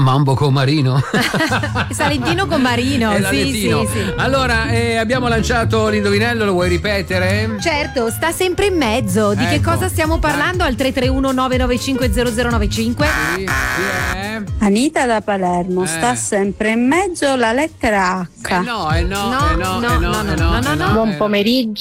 Mambo con Marino. Salentino con Marino. Sì. Allora, abbiamo lanciato l'indovinello, lo vuoi ripetere? Certo, sta sempre in mezzo. Di che cosa stiamo parlando? Al 331 995 0095. Sì, è. Anita da Palermo, sta sempre in mezzo la lettera H. No. No. Buon pomeriggio.